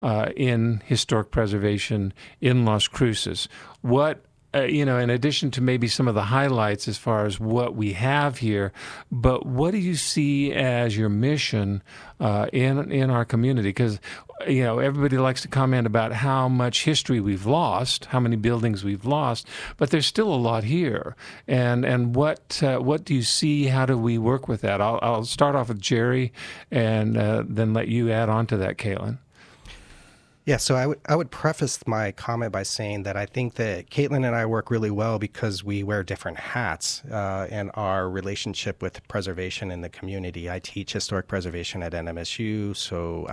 in historic preservation in Las Cruces. What in addition to maybe some of the highlights as far as what we have here, but what do you see as your mission in our community? Because everybody likes to comment about how much history we've lost, how many buildings we've lost, but there's still a lot here. And what do you see? How do we work with that? I'll start off with Jerry, and then let you add on to that, Caitlin. Yeah, so I would preface my comment by saying that I think that Caitlin and I work really well because we wear different hats in our relationship with preservation in the community. I teach historic preservation at NMSU, so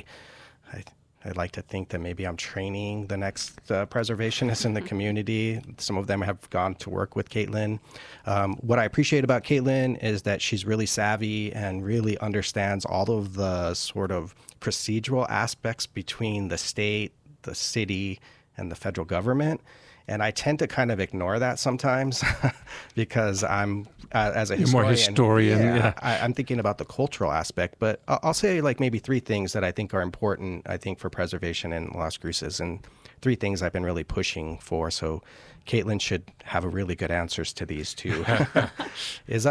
I'd like to think that maybe I'm training the next preservationists in the community. Some of them have gone to work with Caitlin. What I appreciate about Caitlin is that she's really savvy and really understands all of the sort of procedural aspects between the state, the city, and the federal government. And I tend to kind of ignore that sometimes because I'm, as a You're historian, yeah. I'm thinking about the cultural aspect. But I'll say like maybe three things that I think are important, I think, for preservation in Las Cruces, and three things I've been really pushing for. So Caitlin should have a really good answers to these two. Is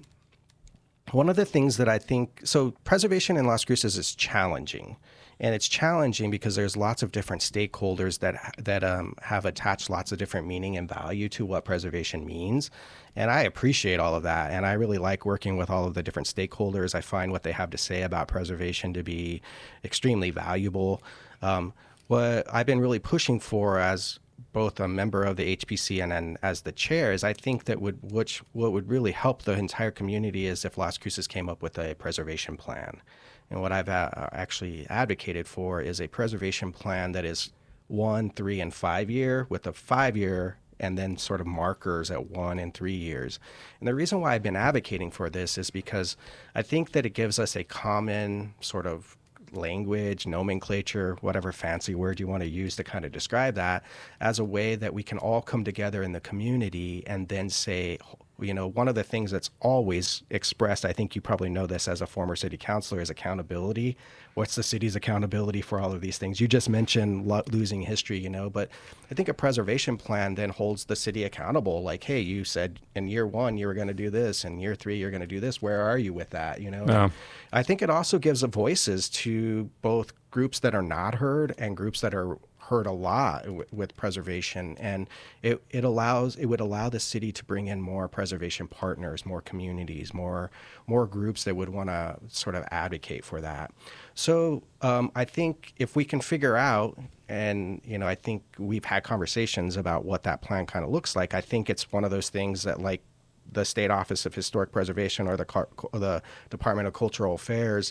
one of the things that I think, so preservation in Las Cruces is challenging. And it's challenging because there's lots of different stakeholders that have attached lots of different meaning and value to what preservation means. And I appreciate all of that. And I really like working with all of the different stakeholders. I find what they have to say about preservation to be extremely valuable. What I've been really pushing for as both a member of the HPC and then as the chair is I think that what would really help the entire community is if Las Cruces came up with a preservation plan. And what I've actually advocated for is a preservation plan that is 1, 3, and 5 year, with a 5-year and then sort of markers at 1 and 3 years. And the reason why I've been advocating for this is because I think that it gives us a common sort of language, nomenclature, whatever fancy word you want to use to kind of describe that, as a way that we can all come together in the community and then say, one of the things that's always expressed, I think you probably know this as a former city councilor, is accountability. What's the city's accountability for all of these things? You just mentioned losing history, but I think a preservation plan then holds the city accountable. Like, hey, you said in year 1 you were going to do this, and year 3 you're going to do this. Where are you with that? Yeah. I think it also gives voices to both groups that are not heard and groups that are heard a lot with preservation, and it would allow the city to bring in more preservation partners, more communities, more groups that would want to sort of advocate for that. So I think if we can figure out, and I think we've had conversations about what that plan kind of looks like. I think it's one of those things that, like the State Office of Historic Preservation or the Department of Cultural Affairs,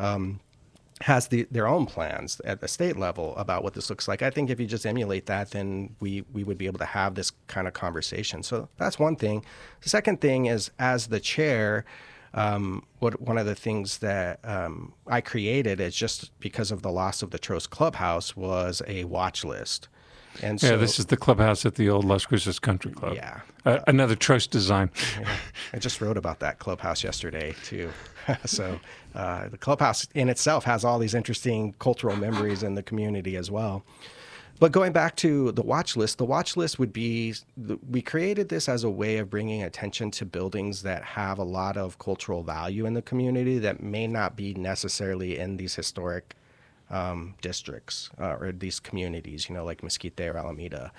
has their own plans at the state level about what this looks like. I think if you just emulate that, then we would be able to have this kind of conversation. So that's one thing. The second thing is, as the chair, one of the things that I created is just because of the loss of the Trost Clubhouse was a watch list. And so, this is the clubhouse at the old Las Cruces Country Club. Yeah. Another Trost design. Yeah. I just wrote about that clubhouse yesterday, too. So the clubhouse in itself has all these interesting cultural memories in the community as well. But going back to the watch list would be, we created this as a way of bringing attention to buildings that have a lot of cultural value in the community that may not be necessarily in these historic districts or these communities, like Mesquite or Alameda.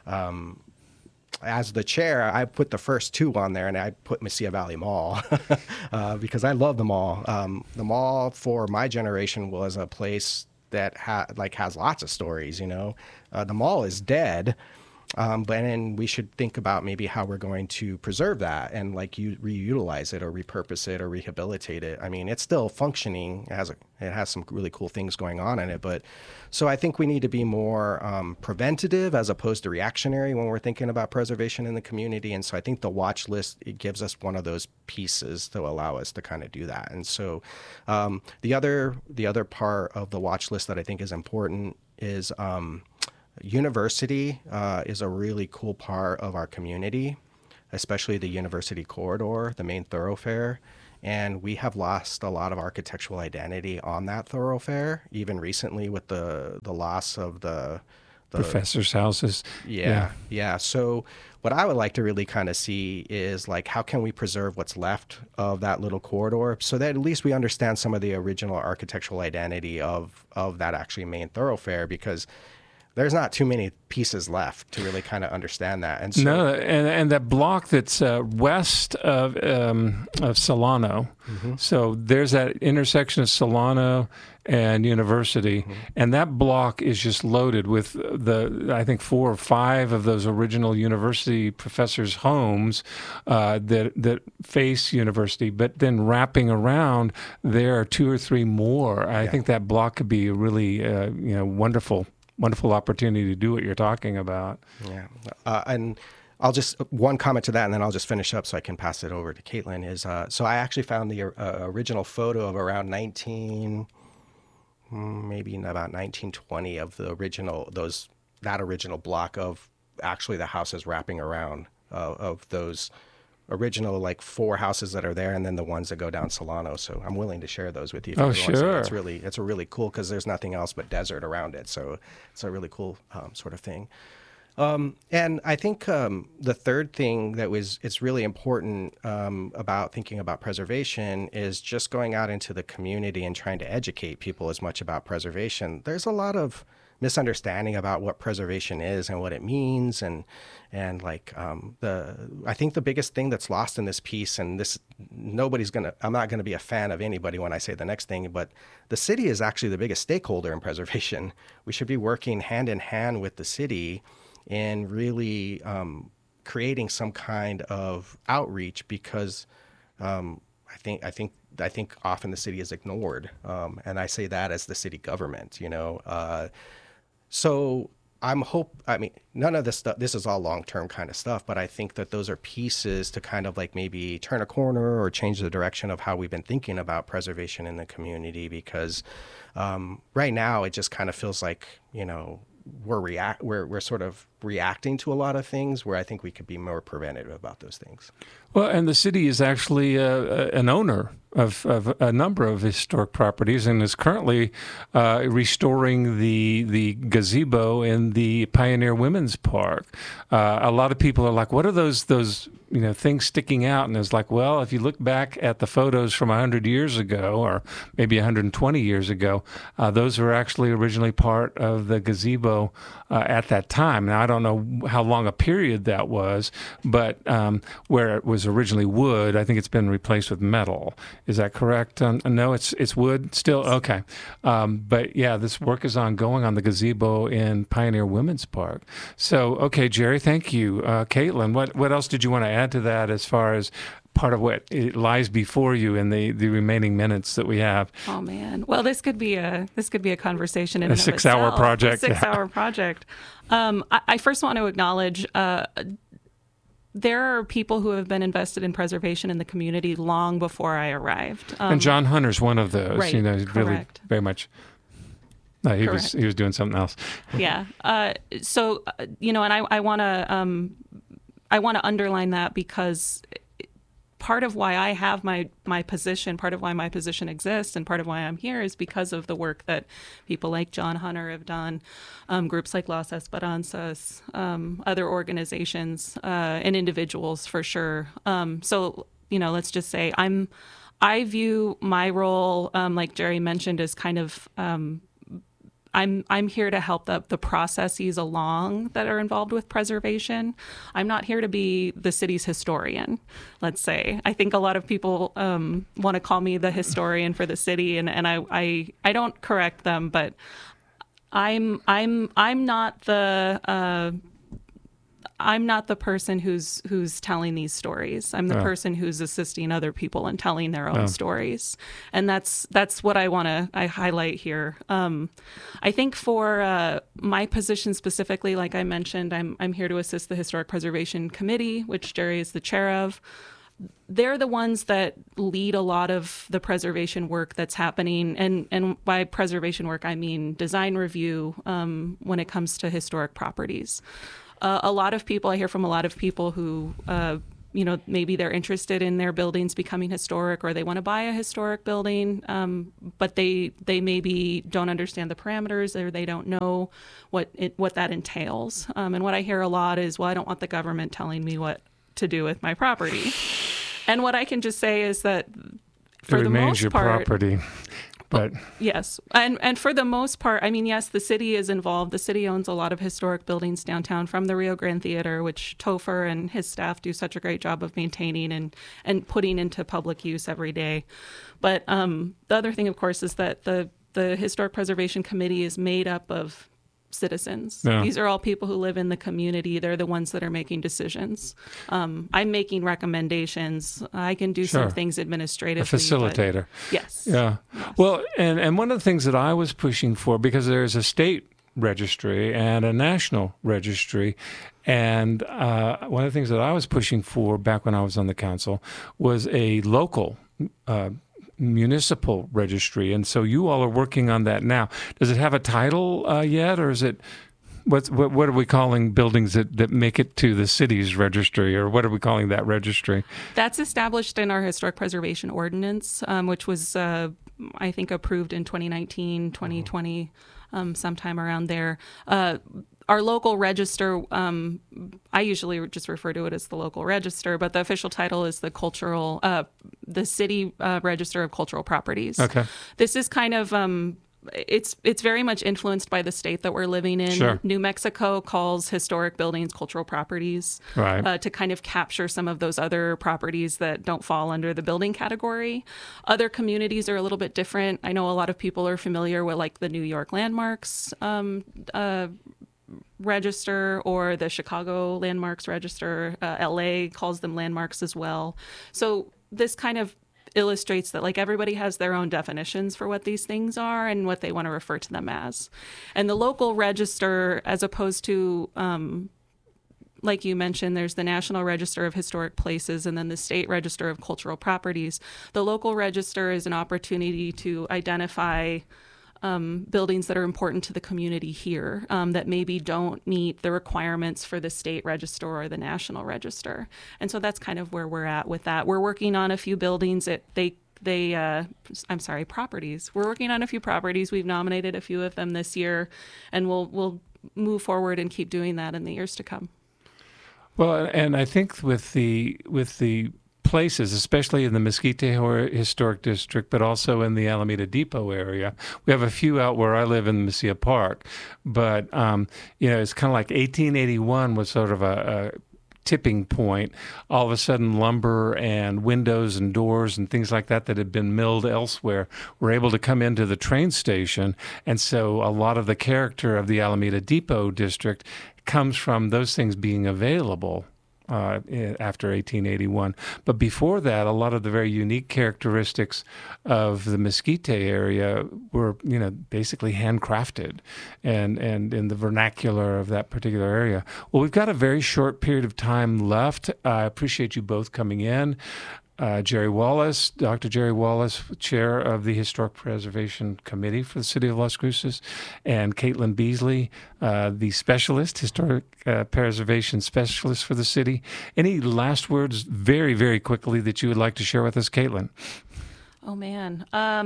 As the chair, I put the first two on there, and I put Mesilla Valley Mall because I love the mall. The mall for my generation was a place that has lots of stories. The mall is dead, but then we should think about maybe how we're going to preserve that and reutilize it or repurpose it or rehabilitate it. I mean, it's still functioning. It has some really cool things going on in it, but so I think we need to be more preventative as opposed to reactionary when we're thinking about preservation in the community. And so I think the watch list, it gives us one of those pieces to allow us to kind of do that. And so the other part of the watch list that I think is important is university is a really cool part of our community, especially the university corridor, the main thoroughfare. And we have lost a lot of architectural identity on that thoroughfare, even recently with the loss of the professors' houses. Yeah. So what I would like to really kind of see is like, how can we preserve what's left of that little corridor so that at least we understand some of the original architectural identity of that actually main thoroughfare, because there's not too many pieces left to really kind of understand that. And so, no, and that block that's west of Solano. So there's that intersection of Solano and University, and that block is just loaded with I think 4 or 5 of those original university professors' homes that face University. But then wrapping around, there are 2 or 3 more. I think that block could be a really wonderful opportunity to do what you're talking about. Yeah. And I'll just, one comment to that, and then I'll just finish up so I can pass it over to Caitlin, is, so I actually found the original photo of around maybe about 1920 of the original, that original block of actually the houses wrapping around of those original like 4 houses that are there, and then the ones that go down Solano. So I'm willing to share those with you. Oh, sure. It's a really cool, because there's nothing else but desert around it. So it's a really cool sort of thing. And I think the third thing that it's really important about thinking about preservation is just going out into the community and trying to educate people as much about preservation. There's a lot of misunderstanding about what preservation is and what it means, and like I think the biggest thing that's lost in this piece, and this I'm not gonna be a fan of anybody when I say the next thing, but the city is actually the biggest stakeholder in preservation. We should be working hand in hand with the city in really creating some kind of outreach, because I think often the city is ignored, and I say that as the city government, So none of this stuff, this is all long-term kind of stuff, but I think that those are pieces to kind of like maybe turn a corner or change the direction of how we've been thinking about preservation in the community, because right now it just kind of feels like, we're sort of reacting to a lot of things where I think we could be more preventative about those things. Well, and the city is actually an owner of a number of historic properties, and is currently restoring the gazebo in the Pioneer Women's Park. A lot of people are like, "What are those things sticking out?" And it's like, well, if you look back at the photos from 100 years ago, or maybe 120 years ago, those were actually originally part of the gazebo at that time. Now, I don't know how long a period that was, but where it was originally wood, I think it's been replaced with metal. Is that correct? No, it's wood still? Okay. But yeah, this work is ongoing on the gazebo in Pioneer Women's Park. So, okay, Jerry, thank you. Caitlin, what else did you want to add to that as far as part of what lies before you in the remaining minutes that we have? Oh man! Well, this could be a conversation in a and of itself. 6-hour project. A 6-hour project. I first want to acknowledge there are people who have been invested in preservation in the community long before I arrived. And John Hunter's one of those. Right, He's really very much. No, he was doing something else. Yeah. So and I want to underline that, because part of why I have my position, part of why my position exists, and part of why I'm here is because of the work that people like John Hunter have done, groups like Las Esperanzas, other organizations, and individuals for sure. So, let's just say I view my role, like Jerry mentioned, as kind of I'm here to help the processes along that are involved with preservation. I'm not here to be the city's historian, let's say. I think a lot of people want to call me the historian for the city, and I don't correct them, but I'm not the person who's telling these stories. I'm the person who's assisting other people in telling their own stories, and that's what I want to highlight here. I think for my position specifically, like I mentioned, I'm here to assist the Historic Preservation Committee, which Jerry is the chair of. They're the ones that lead a lot of the preservation work that's happening, and by preservation work I mean design review when it comes to historic properties. I hear from a lot of people who maybe they're interested in their buildings becoming historic, or they want to buy a historic building, but they maybe don't understand the parameters, or they don't know what that entails. And what I hear a lot is, well, I don't want the government telling me what to do with my property. And what I can just say is that for the most part, property. But yes. And for the most part, I mean, yes, the city is involved. The city owns a lot of historic buildings downtown, from the Rio Grande Theater, which Topher and his staff do such a great job of maintaining and putting into public use every day. But the other thing, of course, is that the Historic Preservation Committee is made up of citizens. Yeah. These are all people who live in the community. They're the ones that are making decisions. I'm making recommendations. I can do some things administratively. A facilitator. Yes. Yeah. Yes. Well, and one of the things that I was pushing for, because there's a state registry and a national registry, and one of the things that I was pushing for back when I was on the council was a local municipal registry, and so you all are working on that now. Does it have a title yet, or is it what are we calling buildings that make it to the city's registry, or what are we calling that registry? That's established in our historic preservation ordinance, which was I think approved in 2019, 2020, sometime around there. Our local register, I usually just refer to it as the local register, but the official title is the City Register of Cultural Properties. Okay. This is kind of, it's very much influenced by the state that we're living in. Sure. New Mexico calls historic buildings cultural properties, right, to kind of capture some of those other properties that don't fall under the building category. Other communities are a little bit different. I know a lot of people are familiar with like the New York Landmarks register, or the Chicago Landmarks register. LA calls them landmarks as well. So this kind of illustrates that like everybody has their own definitions for what these things are and what they want to refer to them as. And the local register, as opposed to like you mentioned, there's the National Register of Historic Places and then the State Register of Cultural Properties. The local register is an opportunity to identify buildings that are important to the community here, that maybe don't meet the requirements for the state register or the national register. And so that's kind of where we're at with that. We're working on a few buildings properties. We're working on a few properties. We've nominated a few of them this year, and we'll move forward and keep doing that in the years to come. Well, and I think with the places, especially in the Mesquite Historic District, but also in the Alameda Depot area. We have a few out where I live in Mesilla Park, but it's kind of like 1881 was sort of a tipping point. All of a sudden, lumber and windows and doors and things like that had been milled elsewhere were able to come into the train station, and so a lot of the character of the Alameda Depot district comes from those things being available after 1881. But before that, a lot of the very unique characteristics of the Mesquite area were, basically handcrafted and in the vernacular of that particular area. Well, we've got a very short period of time left. I appreciate you both coming in. Jerry Wallace, Dr. Jerry Wallace, chair of the Historic Preservation Committee for the City of Las Cruces, and Caitlin Beasley, the specialist, historic preservation specialist for the city. Any last words very, very quickly that you would like to share with us, Caitlin? Oh, man.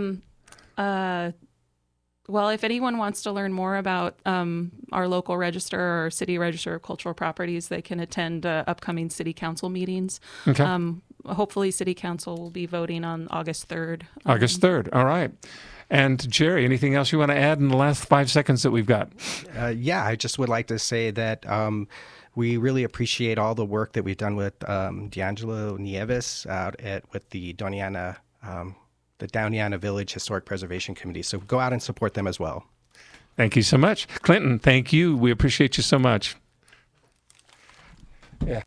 Well, if anyone wants to learn more about our local register or city register of cultural properties, they can attend upcoming city council meetings. Okay. Hopefully, city council will be voting on August 3rd. August 3rd. All right. And Jerry, anything else you want to add in the last 5 seconds that we've got? I just would like to say that we really appreciate all the work that we've done with D'Angelo Nieves with the Doñana Village Historic Preservation Committee. So go out and support them as well. Thank you so much. Clinton, thank you. We appreciate you so much. Yeah.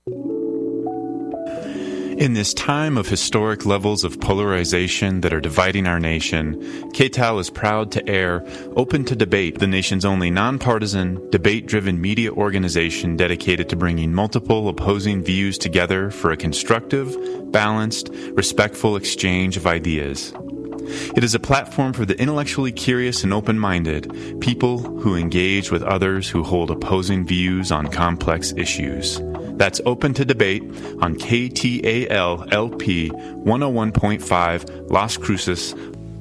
In this time of historic levels of polarization that are dividing our nation, KTAL is proud to air Open to Debate, the nation's only nonpartisan, debate-driven media organization dedicated to bringing multiple opposing views together for a constructive, balanced, respectful exchange of ideas. It is a platform for the intellectually curious and open-minded, people who engage with others who hold opposing views on complex issues. That's Open to Debate on KTAL-LP 101.5 Las Cruces.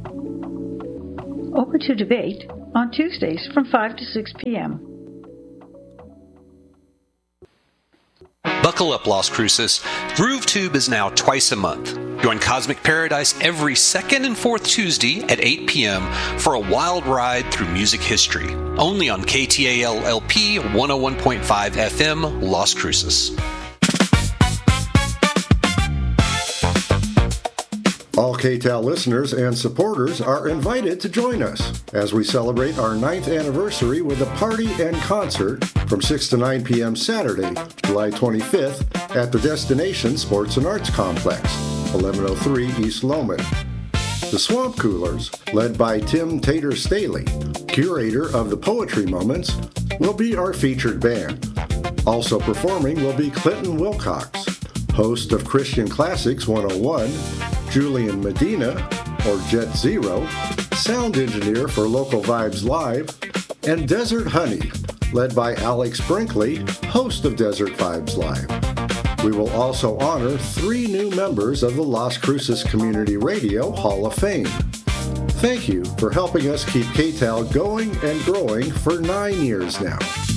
Open to Debate on Tuesdays from 5 to 6 p.m. Buckle up, Las Cruces. GrooveTube is now twice a month. Join Cosmic Paradise every second and fourth Tuesday at 8 p.m. for a wild ride through music history. Only on KTAL-LP 101.5 FM, Las Cruces. All KTAL listeners and supporters are invited to join us as we celebrate our 9th anniversary with a party and concert from 6 to 9 p.m. Saturday, July 25th at the Destination Sports and Arts Complex, 1103 East Lowman. The Swamp Coolers, led by Tim Tater Staley, curator of the Poetry Moments, will be our featured band. Also performing will be Clinton Wilcox, host of Christian Classics 101, Julian Medina, or Jet Zero, sound engineer for Local Vibes Live, and Desert Honey, led by Alex Brinkley, host of Desert Vibes Live. We will also honor 3 new members of the Las Cruces Community Radio Hall of Fame. Thank you for helping us keep KTAL going and growing for 9 years now.